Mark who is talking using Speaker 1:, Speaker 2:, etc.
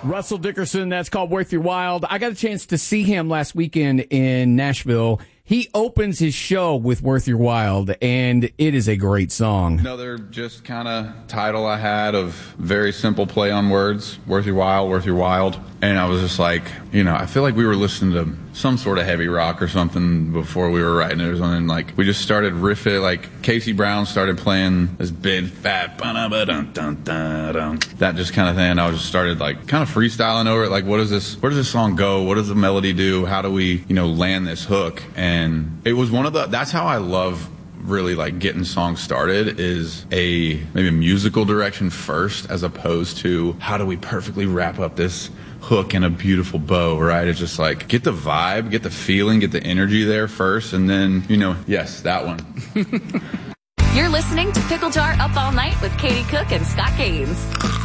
Speaker 1: Russell Dickerson, that's called Worth Your While. I got a chance to see him last weekend in Nashville. He opens his show with Worth Your While, and it is a great song.
Speaker 2: Another just kind of title I had of very simple play on words, Worth Your While, Worth Your Wild. And I was just like, I feel like we were listening to some sort of heavy rock or something before we were writing it or something. Like, we just started riffing, like Casey Brown started playing this big, fat, that just kind of thing. I just started like kind of freestyling over it. Like, where does this song go? What does the melody do? How do we, land this hook? And it was that's how I love really like getting songs started, is maybe a musical direction first, as opposed to how do we perfectly wrap up this hook in a beautiful bow, right? It's just like, get the vibe, get the feeling, get the energy there first, and then, yes, that one.
Speaker 3: You're listening to Pickle Jar Up All Night with Katie Cook and Scott Gaines.